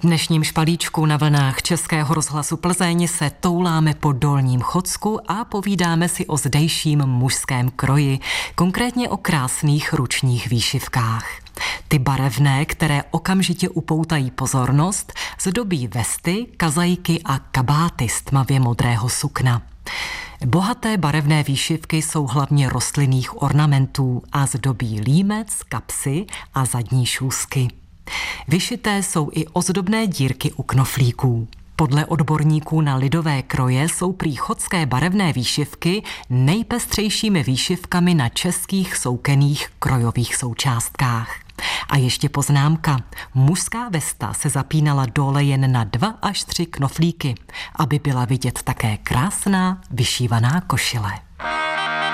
dnešním špalíčku na vlnách Českého rozhlasu Plzeň se touláme po Dolním Chodsku a povídáme si o zdejším mužském kroji, konkrétně o krásných ručních výšivkách. Ty barevné, které okamžitě upoutají pozornost, zdobí vesty, kazajky a kabáty z tmavě modrého sukna. Bohaté barevné výšivky jsou hlavně rostlinných ornamentů a zdobí límec, kapsy a zadní šůzky. Vyšité jsou i ozdobné dírky u knoflíků. Podle odborníků na lidové kroje jsou prý chodské barevné výšivky nejpestřejšími výšivkami na českých soukenných krojových součástkách. A ještě poznámka. Mužská vesta se zapínala dole jen na 2 až 3 knoflíky, aby byla vidět také krásná vyšívaná košile.